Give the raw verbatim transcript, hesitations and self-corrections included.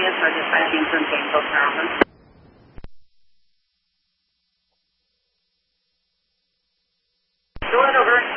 for dispatching from Gainesville, Carrollton. Go ahead, over.